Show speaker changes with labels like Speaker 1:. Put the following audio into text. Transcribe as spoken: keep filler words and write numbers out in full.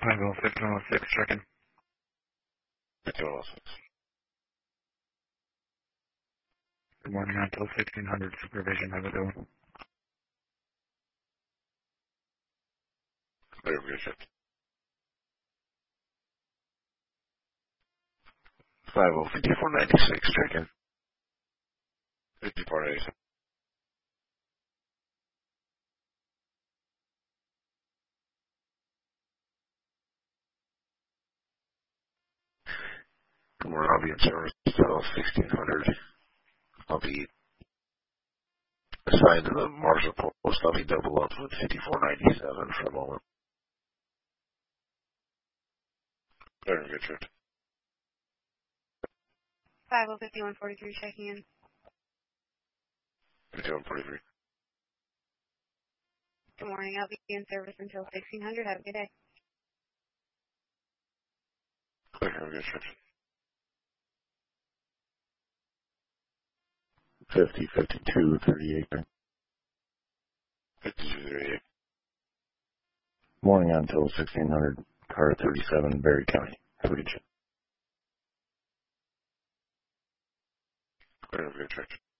Speaker 1: five oh fifteen oh six, checking.
Speaker 2: fifteen oh six.
Speaker 1: Good morning, until sixteen hundred supervision. Have a good one.
Speaker 2: Very good shift. five oh fifty-four ninety-six, checking. fifty-four ninety-six. Good morning, I'll be in service until sixteen hundred. I'll be assigned to the Marshall Post. I'll be double up with fifty-four ninety-seven for a moment. Very good shift.
Speaker 3: five oh fifty-one forty-three, checking in.
Speaker 2: fifty-one forty-three.
Speaker 3: Good morning, I'll be in service until sixteen hundred. Have a good day.
Speaker 2: Very good shift.
Speaker 4: fifty, fifty-two, thirty-eight.
Speaker 2: fifty-two thirty-eight.
Speaker 4: Morning until sixteen hundred, car thirty-seven, Berry County. Have a good shift.
Speaker 2: Very good shift.